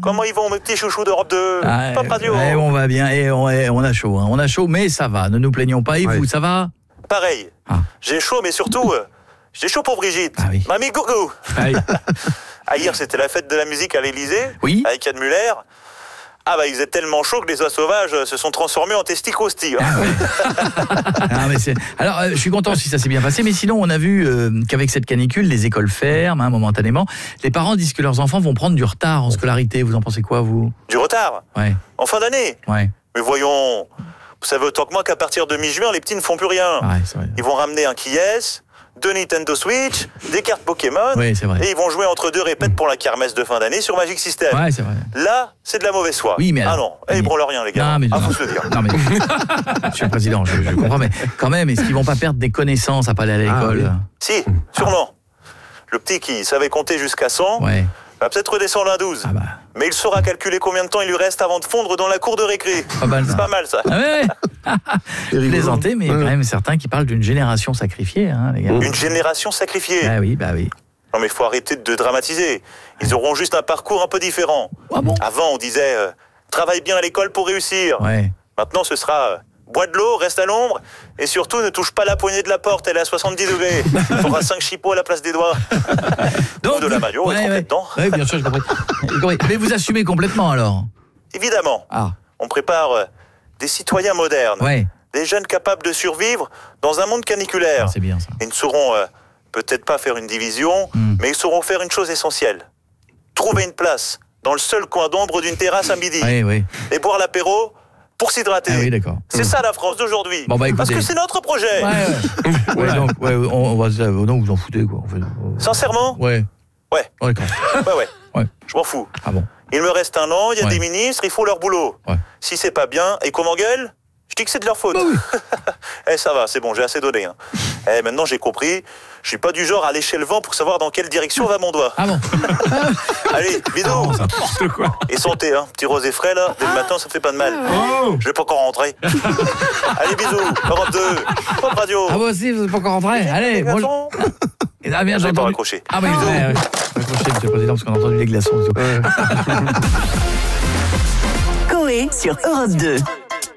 Comment ils vont mes petits chouchous d'Europe 2 ? Pop Radio. On va bien et on a chaud. On a chaud, mais ça va. Ne nous plaignons pas. Et vous, ça va ? Pareil. J'ai chaud, mais surtout, j'ai chaud pour Brigitte. Mamie Gougou. Hier, c'était la fête de la musique à l'Élysée, avec Yann Muller. Ils étaient tellement chauds que les oies sauvages se sont transformés en testicosti. Alors, je suis content si ça s'est bien passé, mais sinon, on a vu qu'avec cette canicule, les écoles ferment momentanément. Les parents disent que leurs enfants vont prendre du retard en scolarité. Vous en pensez quoi, vous ? Du retard ? En fin d'année ? Mais voyons, vous savez autant que moi qu'à partir de mi-juin, les petits ne font plus rien. Ils vont ramener un Kies, 2 Nintendo Switch, des cartes Pokémon, et ils vont jouer entre 2 répètes pour la kermesse de fin d'année sur Magic System. C'est vrai. Là, c'est de la mauvaise foi. Oui, mais ils branlent rien, les gars. Faut se le dire. Non, mais Monsieur le Président, je comprends, mais quand même, est-ce qu'ils vont pas perdre des connaissances à pas aller à l'école ? Si, sûrement. Le petit qui savait compter jusqu'à 100 va peut-être redescendre à 12. Mais il saura calculer combien de temps il lui reste avant de fondre dans la cour de récré. C'est pas mal, ça. Plaisanter, mais il y a quand même certains qui parlent d'une génération sacrifiée, les gars. Une génération sacrifiée ? Oui. Non, mais il faut arrêter de dramatiser. Ils auront juste un parcours un peu différent. Avant, on disait travaille bien à l'école pour réussir. Maintenant, ce sera bois de l'eau, reste à l'ombre, et surtout ne touche pas la poignée de la porte, elle est à 70 degrés. Il aura 5 chipots à la place des doigts. Donc, de la maillot, dedans. Oui, bien sûr, je comprends. Mais vous assumez complètement, alors ? Évidemment. On prépare des citoyens modernes, des jeunes capables de survivre dans un monde caniculaire. C'est bien, ça. Ils ne sauront peut-être pas faire une division, mais ils sauront faire une chose essentielle. Trouver une place dans le seul coin d'ombre d'une terrasse à midi. Et boire l'apéro pour s'hydrater. D'accord. C'est ça la France d'aujourd'hui. Parce que c'est notre projet. Donc vous en foutez, quoi. Sincèrement ? Ouais. D'accord. Je m'en fous. Bon. Il me reste 1 an, il y a des ministres, ils font leur boulot. Si c'est pas bien, et qu'on m'engueule, je dis que c'est de leur faute. Ça va, c'est bon, j'ai assez donné. Maintenant j'ai compris, je suis pas du genre à lécher le vent pour savoir dans quelle direction va mon doigt. Allez, bisous. N'importe quoi. Et santé, petit rosé frais là, dès le matin ça me fait pas de mal. Je vais pas encore rentrer. Allez, bisous, Europe 2, Pop Radio. Moi aussi, vous n'êtes pas encore rentré. Allez, bon. Bien, j'ai pas raccroché. Raccroché, Monsieur le Président, parce qu'on a entendu les glaçons. Coé sur Europe 2.